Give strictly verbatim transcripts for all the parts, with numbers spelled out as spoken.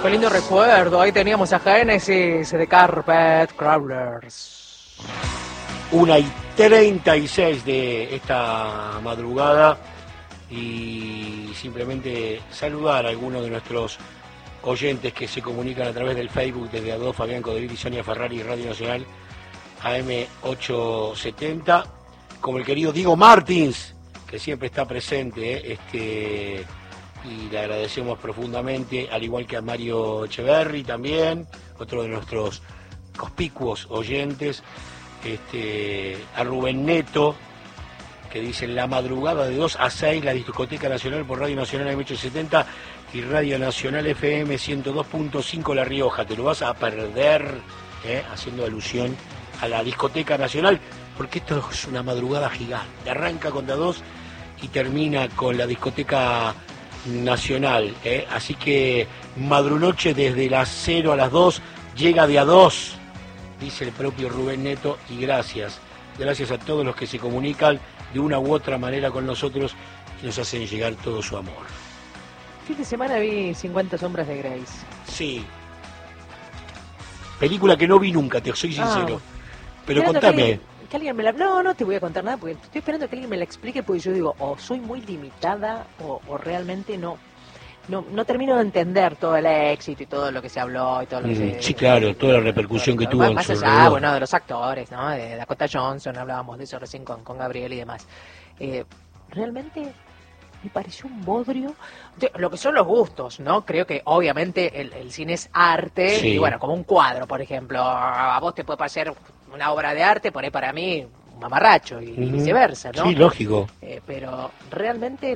Qué lindo recuerdo. Ahí teníamos a Genesis de Carpet Crawlers. Una y treinta y seis de esta madrugada. Y simplemente saludar a algunos de nuestros oyentes que se comunican a través del Facebook desde Adolfo Fabián Codevil y Sonia Ferrari y Radio Nacional A M ochocientos setenta, como el querido Diego Martins, que siempre está presente, ¿eh? este y le agradecemos profundamente, al igual que a Mario Echeverri también, otro de nuestros conspicuos oyentes, este, a Rubén Neto, que dice: la madrugada de dos a seis, la Discoteca Nacional por Radio Nacional A M ochocientos setenta y Radio Nacional F M ciento dos punto cinco La Rioja. Te lo vas a perder, ¿eh? haciendo alusión a la Discoteca Nacional, porque esto es una madrugada gigante. Arranca con de a dos y termina con la Discoteca Nacional, ¿eh? Así que madrunoche desde las cero a las dos, llega de a dos, dice el propio Rubén Neto, y gracias. Gracias a todos los que se comunican de una u otra manera con nosotros y nos hacen llegar todo su amor. Fin de semana vi cincuenta sombras de Grey. Sí. Película que no vi nunca, te soy sincero. Ah, pero contame. Que alguien, que alguien me la... No, no te voy a contar nada porque estoy esperando que alguien me la explique, porque yo digo, o soy muy limitada o, o realmente no. No, no termino de entender todo el éxito y todo lo que se habló y todo lo que mm, se... Sí, claro, toda la repercusión que tuvo en más su allá, alrededor. bueno, de los actores, ¿no? De Dakota Johnson, hablábamos de eso recién con, con Gabriel y demás. Eh, realmente me pareció un bodrio. De, lo que son los gustos, ¿no? Creo que obviamente el, el cine es arte, sí. Y bueno, como un cuadro, por ejemplo. A vos te puede parecer una obra de arte, por ahí para mí un mamarracho y, mm. y viceversa, ¿no? Sí, lógico. Eh, pero realmente...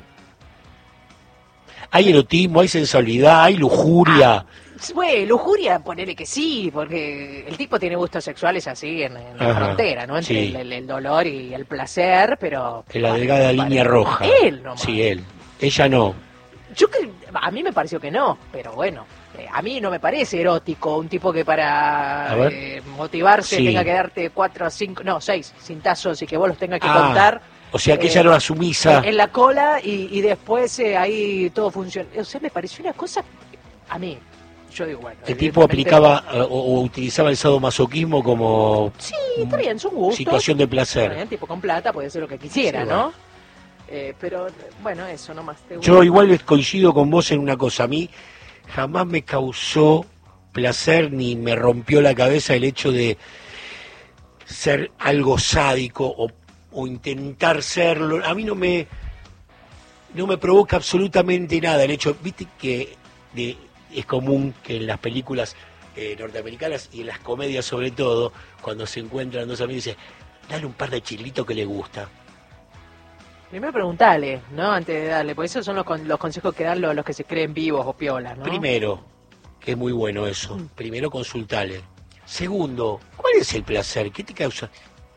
Hay erotismo, hay sensualidad, hay lujuria. Ah, bueno, lujuria, ponele que sí, porque el tipo tiene gustos sexuales así en, en la frontera, ¿no? Entre sí. el, el, el dolor y el placer, pero... En la delgada línea roja. Él nomás. Sí, él. Ella no. Yo que, a mí me pareció que no, pero bueno, eh, a mí no me parece erótico un tipo que para eh, motivarse sí. tenga que darte cuatro, cinco, no, seis cintazos y que vos los tengas que ah. contar. O sea, que eh, ella era una sumisa. En la cola y, y después eh, ahí todo funciona. O sea, me pareció una cosa, a mí, yo digo, bueno. El tipo aplicaba uh, o, o utilizaba el sadomasoquismo como... Sí, está bien, son gustos. Situación de placer. El tipo con plata puede hacer lo que quisiera, sí, ¿no? Bueno. Eh, pero, bueno, eso nomás. Te yo igual coincido con vos en una cosa. A mí jamás me causó placer ni me rompió la cabeza el hecho de ser algo sádico o o intentar serlo. A mí no me no me provoca absolutamente nada el hecho, viste que de, es común que en las películas eh, norteamericanas y en las comedias sobre todo, cuando se encuentran dos amigos, dicen, dale un par de chilitos que le gusta. Primero preguntale, ¿no? Antes de darle, porque esos son los, los consejos que dan los, los que se creen vivos o piolas, ¿no? Primero, que es muy bueno eso, mm. primero consultale. Segundo, ¿cuál es el placer? ¿Qué te causa?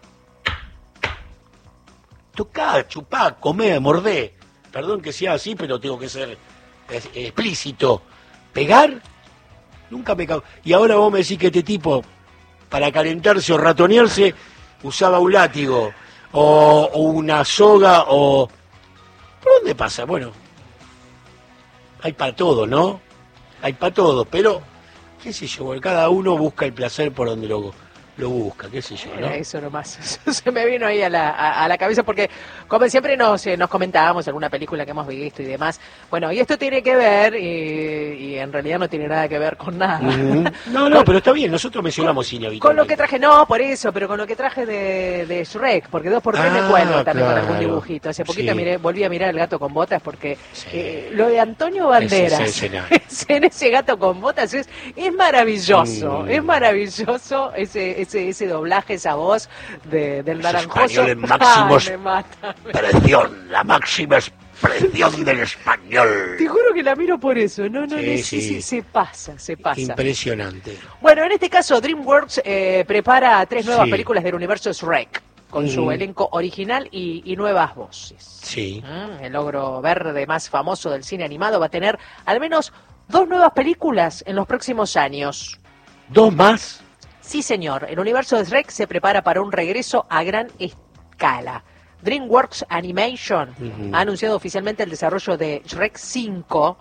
Tocá, chupá, comé, mordé. Perdón que sea así, pero tengo que ser explícito. ¿Pegar? Nunca me cago. Y ahora vos me decís que este tipo, para calentarse o ratonearse, usaba un látigo, o, o una soga, o... ¿Por dónde pasa? Bueno, hay para todo, ¿no? Hay para todo, pero, qué sé yo, cada uno busca el placer por donde lo... lo busca, qué sé yo, ¿no? Eso nomás, eso se me vino ahí a la, a, a la cabeza porque como siempre nos, eh, nos comentábamos alguna película que hemos visto y demás, bueno, y esto tiene que ver y, y en realidad no tiene nada que ver con nada. Mm-hmm. No, no, con, pero está bien, nosotros mencionamos cine habitualmente. Con lo que traje, no, por eso, pero con lo que traje de, de Shrek, porque dos por tres ah, me cuento también claro. con algún dibujito. Hace poquito sí. miré, volví a mirar El gato con botas porque sí. eh, lo de Antonio Banderas ese, ese, en ese gato con botas es, es maravilloso, mm. es maravilloso ese, ese, ese doblaje, esa voz de, del naranjoso. Español en máxima expresión, la máxima expresión del español. Te juro que la miro por eso, no, no, sí, no sí, sí, se pasa, se pasa. Impresionante. Bueno, en este caso DreamWorks eh, prepara tres nuevas sí. películas del universo Shrek, con mm. su elenco original y, y nuevas voces. Sí. Mm, el ogro verde más famoso del cine animado va a tener al menos dos nuevas películas en los próximos años. ¿Dos más? Sí, señor. El universo de Shrek se prepara para un regreso a gran escala. DreamWorks Animation uh-huh. ha anunciado oficialmente el desarrollo de Shrek cinco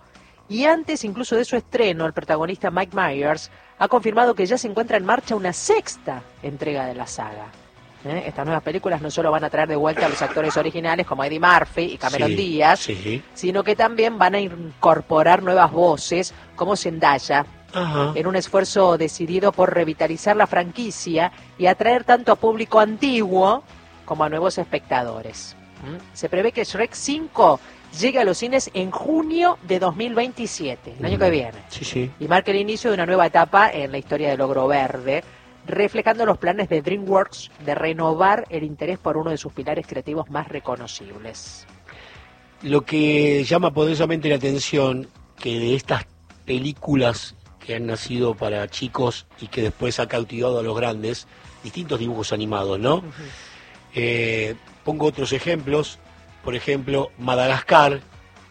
Y antes incluso de su estreno, el protagonista Mike Myers ha confirmado que ya se encuentra en marcha una sexta entrega de la saga. ¿Eh? Estas nuevas películas no solo van a traer de vuelta a los actores originales como Eddie Murphy y Cameron Sí, Díaz, sí. sino que también van a incorporar nuevas voces como Zendaya, Ajá. en un esfuerzo decidido por revitalizar la franquicia y atraer tanto a público antiguo como a nuevos espectadores. ¿Mm? Se prevé que Shrek cinco llegue a los cines en junio de dos mil veintisiete, el año que viene, Sí, sí. y marca el inicio de una nueva etapa en la historia del Ogro Verde, reflejando los planes de DreamWorks de renovar el interés por uno de sus pilares creativos más reconocibles. Lo que llama poderosamente la atención, que de estas películas que han nacido para chicos y que después ha cautivado a los grandes, distintos dibujos animados, ¿no? Uh-huh. Eh, pongo otros ejemplos, por ejemplo, Madagascar,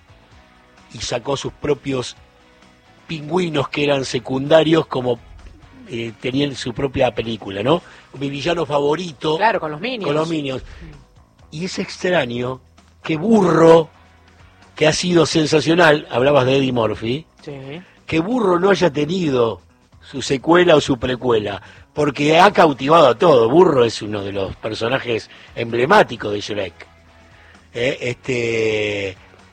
y sacó sus propios pingüinos que eran secundarios, como eh, tenían su propia película, ¿no? Mi villano favorito, Claro, con los Minions. con los Minions. Y es extraño que Burro, que ha sido sensacional, hablabas de Eddie Murphy, Sí. que Burro no haya tenido su secuela o su precuela, porque ha cautivado a todo. Burro es uno de los personajes emblemáticos de Shrek. Eh, este,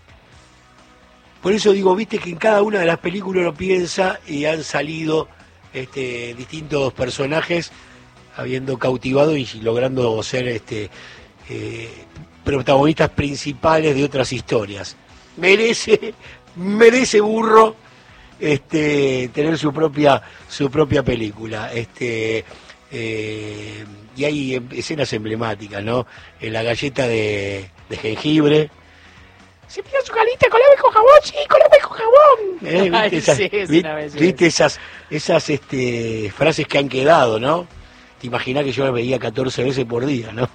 por eso digo, viste que en cada una de las películas lo piensa y han salido este, distintos personajes habiendo cautivado y logrando ser este, eh, protagonistas principales de otras historias. Merece, merece Burro este, tener su propia su propia película. Este, eh, y hay escenas emblemáticas, ¿no? En la galleta de, de jengibre. Se pide su calita con agua y con jabón, sí, con agua y con jabón. ¿Eh? ¿Viste, Ay, esas, sí, es vi- una belleza. ¿viste esas, esas este, frases que han quedado, ¿no? Te imaginás que yo las veía catorce veces por día, ¿no?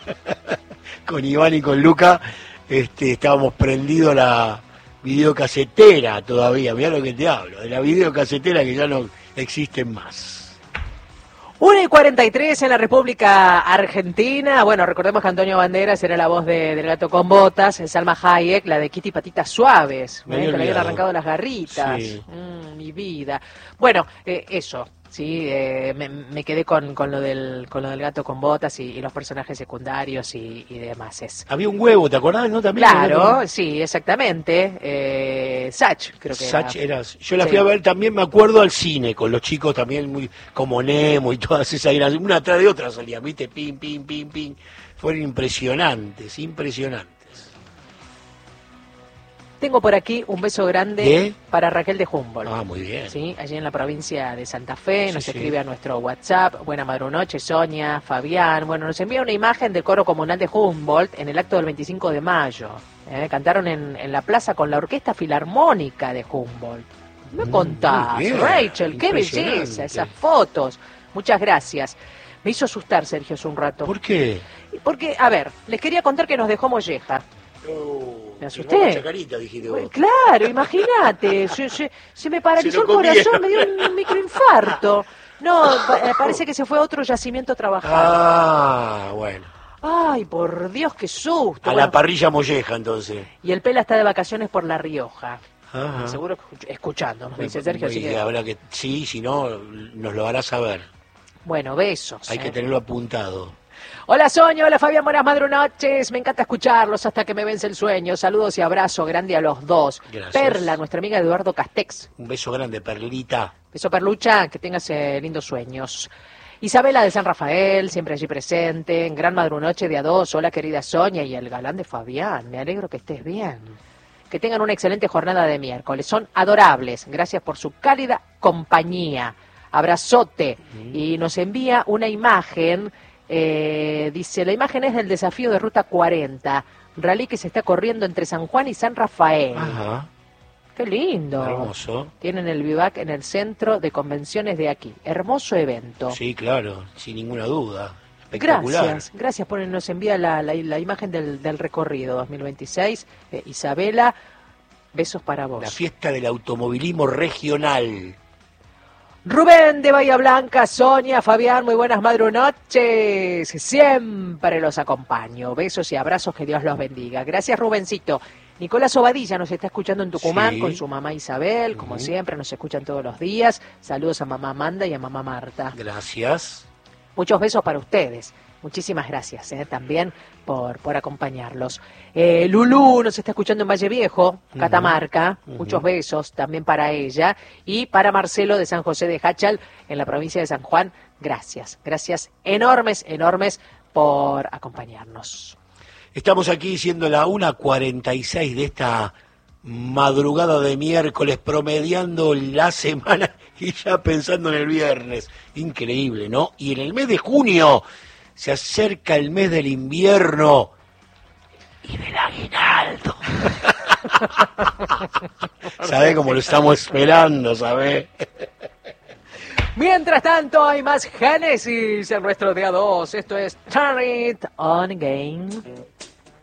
Con Iván y con Luca este, estábamos prendidos a la videocasetera todavía. Mirá lo que te hablo, de la videocasetera que ya no existen más. una y cuarenta y tres en la República Argentina. Bueno, recordemos que Antonio Banderas era la voz de, del Gato con Botas, Salma Hayek, la de Kitty Patitas Suaves, Me ¿eh? había que le habían olvidado. arrancado las garritas. Sí. Mm, mi vida. Bueno, eh, eso. Sí, eh, me, me quedé con, con lo del con lo del Gato con Botas y, y los personajes secundarios y, y demás. Es. Había un huevo, ¿te acordás? ¿No? También Claro, sí, exactamente. Eh, Sach, creo que Sach era. era. Yo la Sí. fui a ver también, me acuerdo, al cine, con los chicos también, muy como Nemo y todas esas, eran una atrás de otra salían, ¿viste? Pim, pim, pim, pim. Fueron impresionantes, impresionantes. Tengo por aquí un beso grande ¿De? para Raquel de Humboldt. Ah, muy bien. Sí, allí en la provincia de Santa Fe, Sí, nos sí. escribe a nuestro WhatsApp, buena madrunoche, Sonia, Fabián, bueno, nos envía una imagen del coro comunal de Humboldt en el acto del veinticinco de mayo. ¿eh? Cantaron en, en la plaza con la Orquesta Filarmónica de Humboldt. Me Mm, contás, muy bien, Rachel, qué impresionante. belleza, esas fotos. Muchas gracias. Me hizo asustar Sergio hace un rato. ¿Por qué? Porque, a ver, les quería contar que nos dejó molleja. Oh, Me asusté. firmó Chacarita, dijiste vos. Pues, claro, imagínate, se, se, se me paralizó Se lo el corazón, comieron. me dio un microinfarto. No, pa- eh, parece que se fue a otro yacimiento a trabajar. Ah, bueno. Ay, por Dios, qué susto. A Bueno, la parrilla molleja, entonces. y el Pela está de vacaciones por La Rioja. Ajá. Seguro que escuch- escuchando, nos dice Sergio. Así Y que, habrá que, sí, si no, nos lo hará saber. bueno, besos. Hay eh. que tenerlo apuntado. Hola Soño, hola Fabián, buenas madrunoches. Me encanta escucharlos hasta que me vence el sueño. Saludos y abrazo grande a los dos. Gracias. Perla, nuestra amiga Eduardo Castex. Un beso grande, Perlita. Beso Perlucha, que tengas eh, lindos sueños. Isabela de San Rafael, siempre allí presente, en Gran Madrunoche de a dos. Hola querida Sonia y el galán de Fabián, me alegro que estés bien. Que tengan una excelente jornada de miércoles, son adorables, gracias por su cálida compañía. Abrazote. Y nos envía una imagen, eh, dice, la imagen es del desafío de Ruta cuarenta, rally que se está corriendo entre San Juan y San Rafael. Ajá, Qué lindo. hermoso. Tienen el vivac en el centro de convenciones de aquí. Hermoso evento. Sí, claro, sin ninguna duda. Espectacular. Gracias, gracias por nos envía la, la, la imagen del, del recorrido dos mil veintiséis. Eh, Isabela, besos para vos. La fiesta del automovilismo regional. Rubén de Bahía Blanca, Sonia, Fabián, muy buenas madrunoches. Siempre los acompaño. Besos y abrazos, que Dios los bendiga. Gracias, Rubencito. Nicolás Obadilla nos está escuchando en Tucumán Sí. con su mamá Isabel, como Ujú. siempre, nos escuchan todos los días. Saludos a mamá Amanda y a mamá Marta. Gracias. Muchos besos para ustedes. Muchísimas gracias eh, también por, por acompañarlos. Eh, Lulú nos está escuchando en Valle Viejo, Catamarca. Ujú. Muchos besos también para ella. Y para Marcelo de San José de Hachal, en la provincia de San Juan. Gracias. Gracias enormes, enormes por acompañarnos. Estamos aquí siendo la una cuarenta y seis de esta madrugada de miércoles, promediando la semana y ya pensando en el viernes. Increíble, ¿no? Y en el mes de junio se acerca el mes del invierno y del aguinaldo. ¿Sabe cómo lo estamos esperando, sabe? Mientras tanto, hay más Génesis en nuestro día dos. Esto es Turn It On Again.